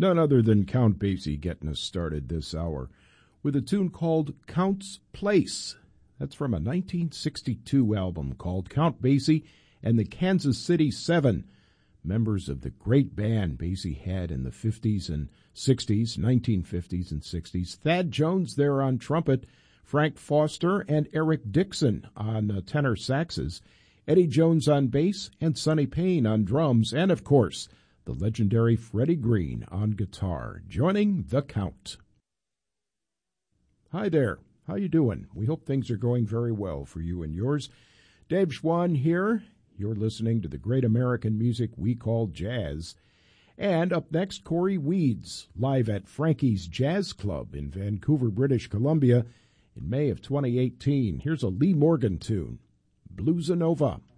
None other than Count Basie getting us started this hour with a tune called Count's Place. That's from a 1962 album called Count Basie and the Kansas City Seven, members of the great band Basie had in the 50s and 60s, 1950s and 60s. Thad Jones there on trumpet, Frank Foster and Eric Dixon on tenor saxes, Eddie Jones on bass, and Sonny Payne on drums, and of course, the legendary Freddie Green on guitar, joining the Count. Hi there. How you doing? We hope things are going very well for you and yours. Dave Schwann here. You're listening to the great American music we call jazz. And up next, Corey Weeds, live at Frankie's Jazz Club in Vancouver, British Columbia in May of 2018. Here's a Lee Morgan tune, Bluesanova.